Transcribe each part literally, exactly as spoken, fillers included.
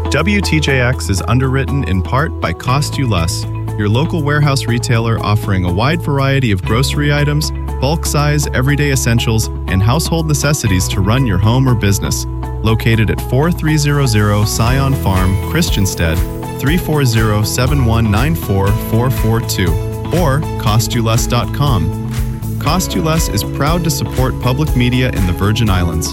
W T J X is underwritten in part by Cost You Less, your local warehouse retailer offering a wide variety of grocery items, bulk size, everyday essentials, and household necessities to run your home or business. Located at forty-three hundred Scion Farm, Christiansted, three four zero, seven one nine four, four four two, or cost you less dot com. Cost You Less is proud to support public media in the Virgin Islands.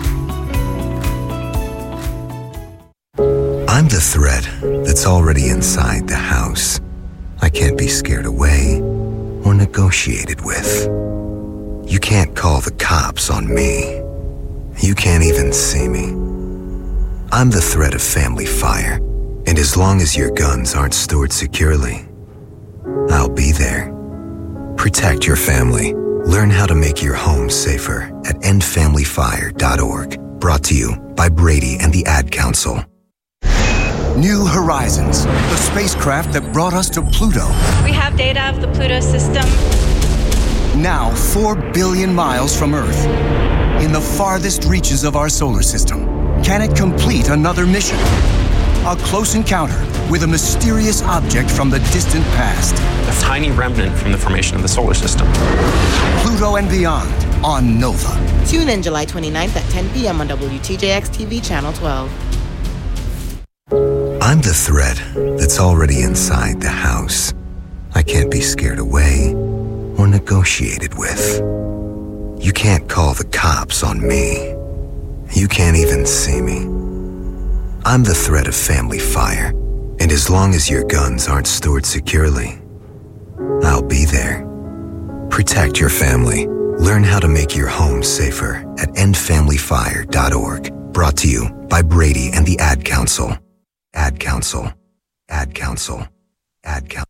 I'm the threat that's already inside the house. I can't be scared away or negotiated with. You can't call the cops on me. You can't even see me. I'm the threat of family fire, and as long as your guns aren't stored securely, I'll be there. Protect your family. Learn how to make your home safer at end family fire dot org. Brought to you by Brady and the Ad Council. New Horizons, the spacecraft that brought us to Pluto. We have data of the Pluto system. Now four billion miles from Earth, in the farthest reaches of our solar system. Can it complete another mission? A close encounter with a mysterious object from the distant past. A tiny remnant from the formation of the solar system. Pluto and Beyond on Nova. Tune in July twenty-ninth at ten p.m. on W T J X T V Channel twelve. I'm the threat that's already inside the house. I can't be scared away or negotiated with. You can't call the cops on me. You can't even see me. I'm the threat of family fire, and as long as your guns aren't stored securely, I'll be there. Protect your family. Learn how to make your home safer at end family fire dot org. Brought to you by Brady and the Ad Council. Ad Council. Ad Council. Ad Council.